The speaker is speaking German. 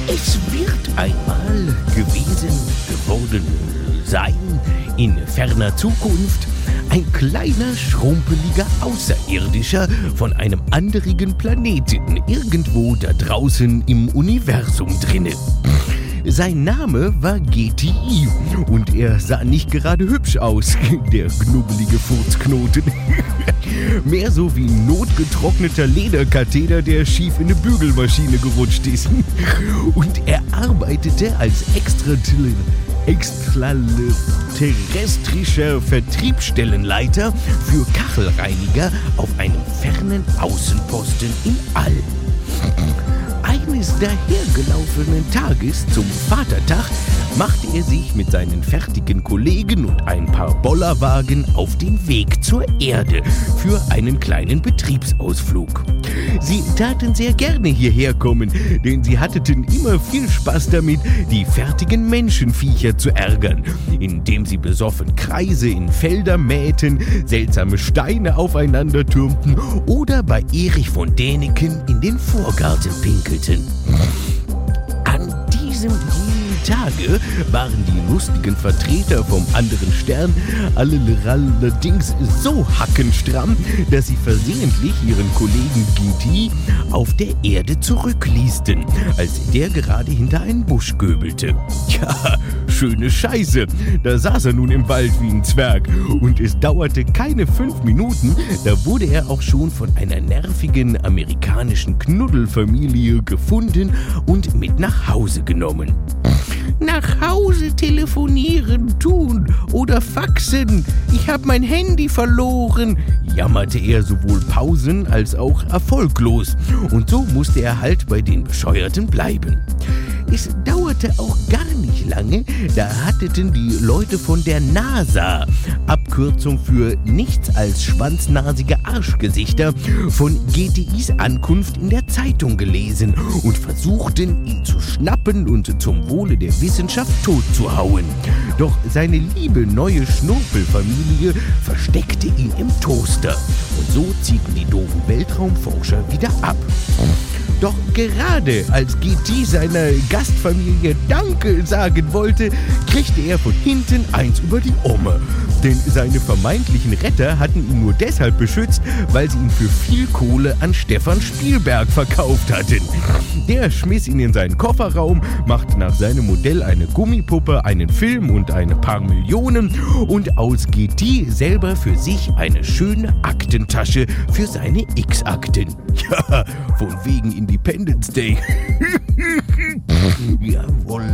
Es wird einmal geworden sein, in ferner Zukunft, ein kleiner, schrumpeliger Außerirdischer von einem anderen Planeten, irgendwo da draußen im Universum drinne. Sein Name war GTI und er sah nicht gerade hübsch aus, der knubbelige Furzknoten. Mehr so wie ein notgetrockneter Lederkatheter, der schief in eine Bügelmaschine gerutscht ist. Und er arbeitete als extraterrestrischer Vertriebsstellenleiter für Kachelreiniger auf einem fernen Außenposten im All. Eines dahergelaufenen Tages zum Vatertag machte er sich mit seinen fertigen Kollegen und ein paar Bollerwagen auf den Weg zur Erde für einen kleinen Betriebsausflug. Sie taten sehr gerne hierher kommen, denn sie hatten immer viel Spaß damit, die fertigen Menschenviecher zu ärgern, indem sie besoffen Kreise in Felder mähten, seltsame Steine aufeinander türmten oder bei Erich von Däniken in den Vorgarten pinkelten. An diesem Tage waren die lustigen Vertreter vom anderen Stern allerdings so hackenstramm, dass sie versehentlich ihren Kollegen GT auf der Erde zurückließen, als der gerade hinter einen Busch göbelte. Ja, schöne Scheiße, da saß er nun im Wald wie ein Zwerg und es dauerte keine 5 Minuten, da wurde er auch schon von einer nervigen amerikanischen Knuddelfamilie gefunden und mit nach Hause genommen. Nach Hause telefonieren, tun oder faxen. Ich habe mein Handy verloren, jammerte er sowohl pausen- als auch erfolglos. Und so musste er halt bei den Bescheuerten bleiben. Es dauerte auch gar nicht lange, da hatten die Leute von der NASA, Abkürzung für nichts als schwanznasige Arschgesichter, von GTIs Ankunft in der Zeitung gelesen und versuchten, ihn zu schnappen und zum Wohle der Wissenschaft totzuhauen. Doch seine liebe neue Schnurpelfamilie versteckte ihn im Toaster und so ziehten die doofen Weltraumforscher wieder ab. Doch gerade als GT seiner Gastfamilie Danke sagen wollte, kriegte er von hinten eins über die Omme. Denn seine vermeintlichen Retter hatten ihn nur deshalb beschützt, weil sie ihn für viel Kohle an Stefan Spielberg verkauft hatten. Der schmiss ihn in seinen Kofferraum, machte nach seinem Modell eine Gummipuppe, einen Film und ein paar Millionen und aus GT selber für sich eine schöne Aktentasche für seine X-Akten. Ja, von wegen Independence Day. Jawohl.